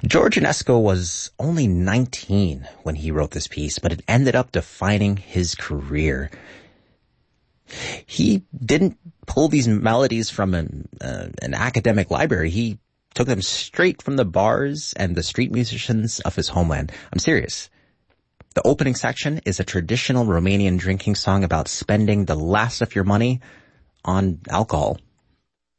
George Enesco was only 19 when he wrote this piece, but it ended up defining his career. He didn't pull these melodies from an academic library. He took them straight from the bars and the street musicians of his homeland. I'm serious. The opening section is a traditional Romanian drinking song about spending the last of your money on alcohol.